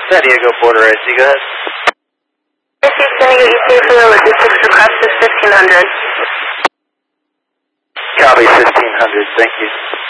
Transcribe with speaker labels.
Speaker 1: San Diego Border IC, go ahead.
Speaker 2: San Diego ETA for the logistics request is 1500.
Speaker 1: Copy 1500, thank you.